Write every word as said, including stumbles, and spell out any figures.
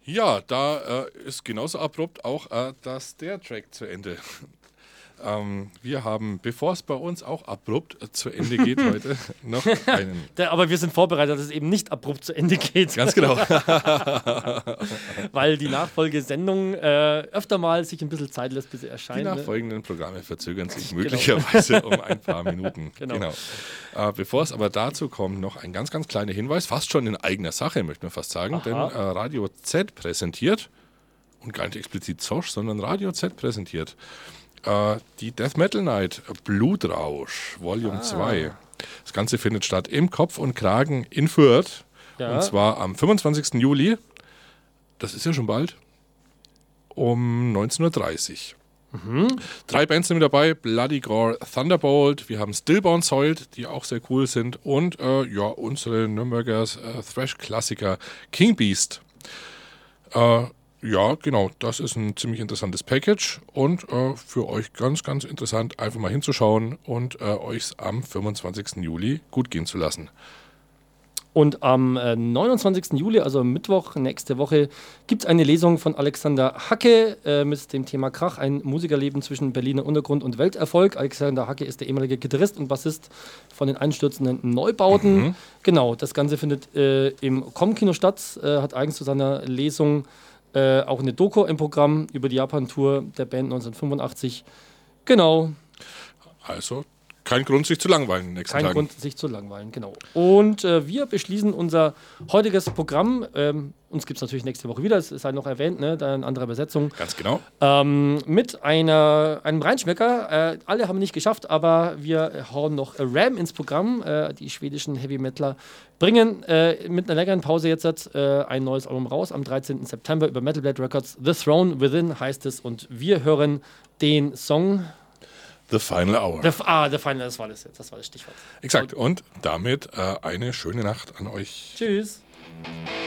Ja, da äh, ist genauso abrupt auch äh, das der Track zu Ende. Ähm, wir haben, bevor es bei uns auch abrupt zu Ende geht heute, noch einen. Der, aber wir sind vorbereitet, dass es eben nicht abrupt zu Ende geht. Ganz genau. Weil die Nachfolgesendung äh, öfter mal sich ein bisschen Zeit lässt, bis sie erscheint. Die ne? nachfolgenden Programme verzögern sich möglicherweise um ein paar Minuten. Genau. genau. Äh, bevor es aber dazu kommt, noch ein ganz, ganz kleiner Hinweis, fast schon in eigener Sache, möchte man fast sagen, Aha. denn äh, Radio Z präsentiert, und gar nicht explizit Zosch, sondern Radio Z präsentiert, Uh, die Death Metal Night Blutrausch Volume Ah. zwei. Das Ganze findet statt im Kopf und Kragen in Fürth. Ja. Und zwar am fünfundzwanzigsten Juli. Das ist ja schon bald. Um neunzehn Uhr dreißig. Mhm. Drei Bands sind mit dabei. Bloody Gore, Thunderbolt. Wir haben Stillborn Soiled, die auch sehr cool sind. Und äh, ja, unsere Nürnberger äh, Thrash-Klassiker King Beast. Äh, Ja, genau, das ist ein ziemlich interessantes Package und äh, für euch ganz, ganz interessant, einfach mal hinzuschauen und äh, euch am fünfundzwanzigsten Juli gut gehen zu lassen. Und am äh, neunundzwanzigsten Juli, also am Mittwoch nächste Woche, gibt es eine Lesung von Alexander Hacke äh, mit dem Thema Krach, ein Musikerleben zwischen Berliner Untergrund und Welterfolg. Alexander Hacke ist der ehemalige Gitarrist und Bassist von den einstürzenden Neubauten. Mhm. Genau, das Ganze findet äh, im Com-Kino statt, äh, hat eigens zu seiner Lesung Äh, auch eine Doku im Programm über die Japan-Tour der Band neunzehnhundertfünfundachtzig. Genau. Also kein Grund, sich zu langweilen in den nächsten Kein Tagen. Grund, sich zu langweilen, genau. Und äh, wir beschließen unser heutiges Programm. Ähm, uns gibt es natürlich nächste Woche wieder, es sei noch erwähnt, ne, da in anderer Besetzung. Ganz genau. Ähm, mit einer, einem Reinschmecker. Äh, alle haben nicht geschafft, aber wir hauen noch Ram ins Programm. Äh, die schwedischen Heavy Metaler bringen äh, mit einer längeren Pause jetzt äh, ein neues Album raus am dreizehnten September über Metal Blade Records. The Throne Within heißt es und wir hören den Song The Final Hour. The, ah, The Final, das war das jetzt, das war das Stichwort. Exakt. Und damit äh, eine schöne Nacht an euch. Tschüss.